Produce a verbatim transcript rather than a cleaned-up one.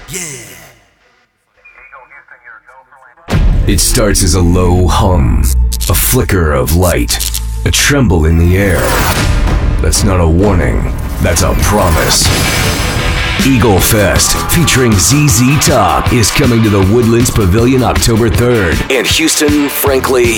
It starts as a low hum, a flicker of light, a tremble in the air. That's not a warning, that's a promise. Eagle Fest, featuring Z Z Top, is coming to the Woodlands Pavilion October third. And Houston, frankly,